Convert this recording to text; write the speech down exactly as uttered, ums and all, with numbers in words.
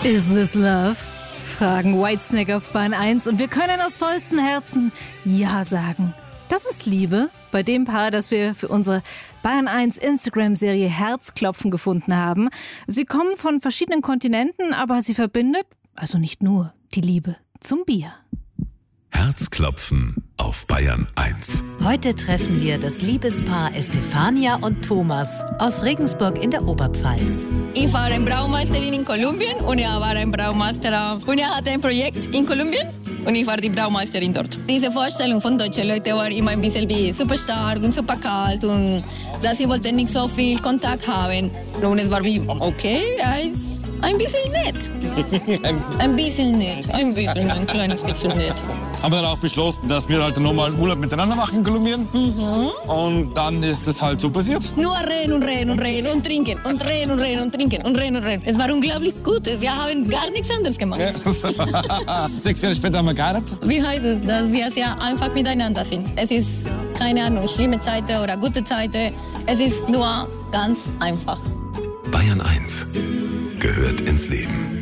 Is this love? Fragen Whitesnake auf Bahn eins und wir können aus vollstem Herzen Ja sagen. Das ist Liebe bei dem Paar, das wir für unsere Bahn eins Instagram-Serie Herzklopfen gefunden haben. Sie kommen von verschiedenen Kontinenten, aber sie verbindet, also nicht nur, die Liebe zum Bier. Herzklopfen auf Bayern eins. Heute treffen wir das Liebespaar Estefania und Thomas aus Regensburg in der Oberpfalz. Ich war ein Braumeisterin in Kolumbien und er war ein Braumeister und er hatte ein Projekt in Kolumbien und ich war die Braumeisterin dort. Diese Vorstellung von deutschen Leuten war immer ein bisschen wie super stark und super kalt und dass sie wollten nicht so viel Kontakt haben. Und es war wie, okay, er ist ein bisschen nett. Ein bisschen nett, ein bisschen, ein kleines bisschen nett. Haben wir dann auch beschlossen, dass wir halt nochmal Urlaub miteinander machen in Kolumbien. Mhm. Und dann ist es halt so passiert. Nur reden und reden und reden und trinken und reden und reden und trinken und reden und reden. Es war unglaublich gut. Wir haben gar nichts anderes gemacht. Ja. Sechs Jahre später haben wir geheiratet. Wie heißt es, dass wir sehr einfach miteinander sind? Es ist, keine Ahnung, schlimme Zeiten oder gute Zeiten. Es ist nur ganz einfach. Bayern eins gehört ins Leben.